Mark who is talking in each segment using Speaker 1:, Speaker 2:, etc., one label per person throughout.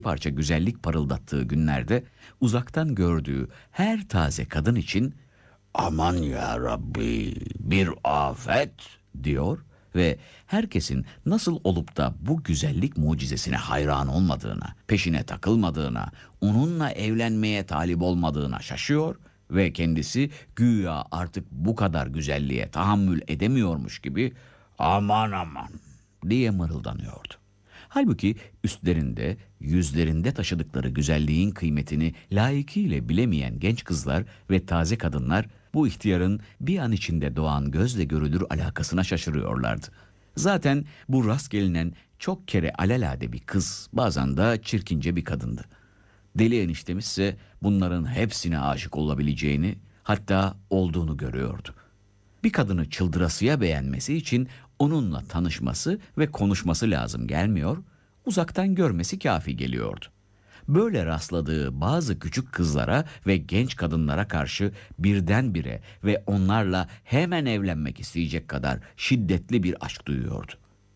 Speaker 1: parça güzellik parıldattığı günlerde uzaktan gördüğü her taze kadın için "Aman ya Rabbi, bir afet" diyor ve herkesin nasıl olup da bu güzellik mucizesine hayran olmadığına, peşine takılmadığına, onunla evlenmeye talip olmadığına şaşıyor ve kendisi güya artık bu kadar güzelliğe tahammül edemiyormuş gibi "aman aman" diye mırıldanıyordu. Halbuki üstlerinde, yüzlerinde taşıdıkları güzelliğin kıymetini layıkıyla bilemeyen genç kızlar ve taze kadınlar bu ihtiyarın bir an içinde doğan gözle görülür alakasına şaşırıyorlardı. Zaten bu rast gelinen çok kere alelade bir kız, bazen de çirkince bir kadındı. Deli eniştemiz ise bunların hepsine aşık olabileceğini, hatta olduğunu görüyordu. Bir kadını çıldırasıya beğenmesi için onunla tanışması ve konuşması lazım gelmiyor, uzaktan görmesi kafi geliyordu. Böyle rastladığı bazı küçük kızlara ve genç kadınlara karşı birdenbire ve onlarla hemen evlenmek isteyecek kadar şiddetli bir aşk duyuyordu.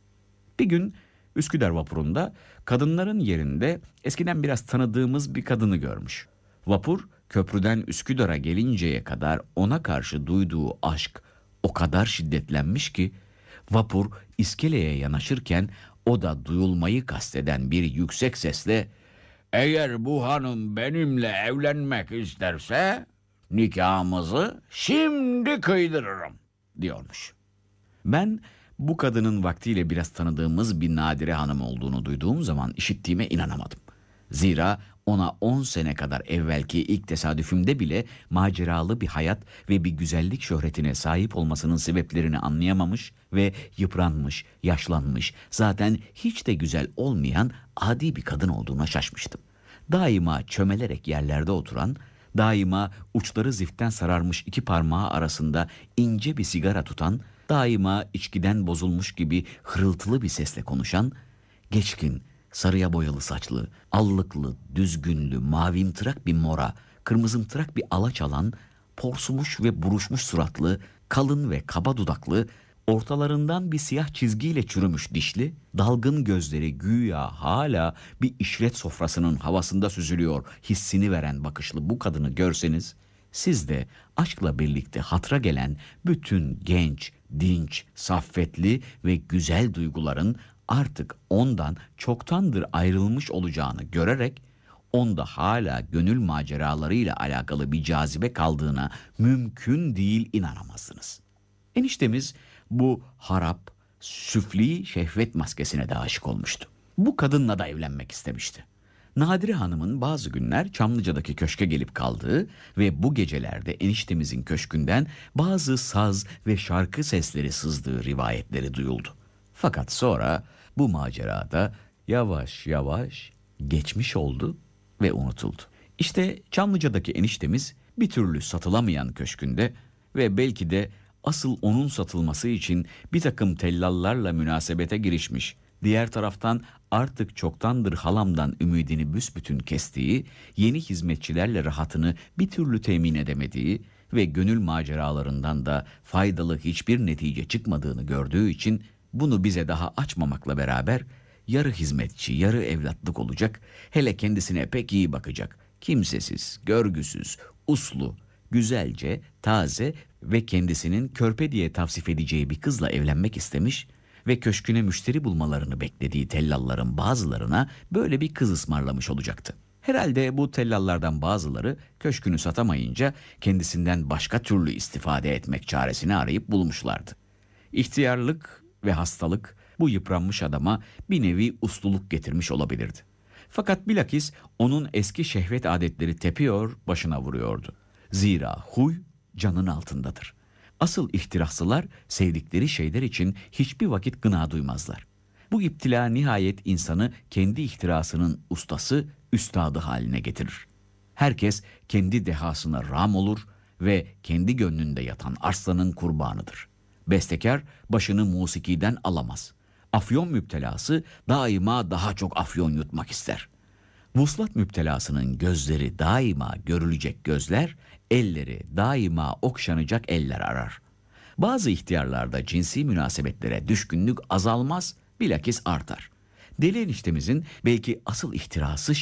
Speaker 1: Bir gün Üsküdar vapurunda kadınların yerinde eskiden biraz tanıdığımız bir kadını görmüş. Vapur köprüden Üsküdar'a gelinceye kadar ona karşı duyduğu aşk o kadar şiddetlenmiş ki vapur iskeleye yanaşırken o da duyulmayı kasteden bir yüksek sesle "Eğer bu hanım benimle evlenmek isterse nikahımızı şimdi kıydırırım" diyormuş. Ben bu kadının vaktiyle biraz tanıdığımız bir Nadire Hanım olduğunu duyduğum zaman işittiğime inanamadım. Zira ona 10 sene kadar evvelki ilk tesadüfümde bile maceralı bir hayat ve bir güzellik şöhretine sahip olmasının sebeplerini anlayamamış ve yıpranmış, yaşlanmış, zaten hiç de güzel olmayan adi bir kadın olduğuna şaşmıştım. Daima çömelerek yerlerde oturan, daima uçları ziften sararmış iki parmağı arasında ince bir sigara tutan, daima içkiden bozulmuş gibi hırıltılı bir sesle konuşan, geçkin, sarıya boyalı saçlı, allıklı, düzgünlü, mavimtırak bir mora, kırmızımtırak bir alaç alan, porsumuş ve buruşmuş suratlı, kalın ve kaba dudaklı, ortalarından bir siyah çizgiyle çürümüş dişli, dalgın gözleri güya hala bir işret sofrasının havasında süzülüyor hissini veren bakışlı bu kadını görseniz, siz de aşkla birlikte hatıra gelen bütün genç, dinç, saffetli ve güzel duyguların artık ondan çoktandır ayrılmış olacağını görerek, onda hala gönül maceralarıyla alakalı bir cazibe kaldığına mümkün değil inanamazsınız. Eniştemiz bu harap, süfli şehvet maskesine de aşık olmuştu. Bu kadınla da evlenmek istemişti. Nadire Hanım'ın bazı günler Çamlıca'daki köşke gelip kaldığı ve bu gecelerde eniştemizin köşkünden bazı saz ve şarkı sesleri sızdığı rivayetleri duyuldu. Fakat sonra bu macerada yavaş yavaş geçmiş oldu ve unutuldu. İşte Çamlıca'daki eniştemiz bir türlü satılamayan köşkünde ve belki de asıl onun satılması için bir takım tellallarla münasebete girişmiş. Diğer taraftan artık çoktandır halamdan ümidini büsbütün kestiği, yeni hizmetçilerle rahatını bir türlü temin edemediği ve gönül maceralarından da faydalı hiçbir netice çıkmadığını gördüğü için bunu bize daha açmamakla beraber yarı hizmetçi, yarı evlatlık olacak, hele kendisine pek iyi bakacak, kimsesiz, görgüsüz, uslu, güzelce, taze ve kendisinin körpe diye tavsif edeceği bir kızla evlenmek istemiş ve köşküne müşteri bulmalarını beklediği tellalların bazılarına böyle bir kız ısmarlamış olacaktı. Herhalde bu tellallardan bazıları köşkünü satamayınca kendisinden başka türlü istifade etmek çaresini arayıp bulmuşlardı. İhtiyarlık ve hastalık bu yıpranmış adama bir nevi usluluk getirmiş olabilirdi. Fakat bilakis onun eski şehvet adetleri tepiyor, başına vuruyordu. Zira huy canın altındadır. Asıl ihtiraslılar sevdikleri şeyler için hiçbir vakit gına duymazlar. Bu iptila nihayet insanı kendi ihtirasının ustası, üstadı haline getirir. Herkes kendi dehasına rağm olur ve kendi gönlünde yatan arslanın kurbanıdır. Bestekar başını musikiden alamaz. Afyon müptelası daima daha çok afyon yutmak ister. Vuslat müptelasının gözleri daima görülecek gözler, elleri daima okşanacak eller arar. Bazı ihtiyarlarda cinsi münasebetlere düşkünlük azalmaz, bilakis artar. Deli eniştemizin belki asıl ihtirası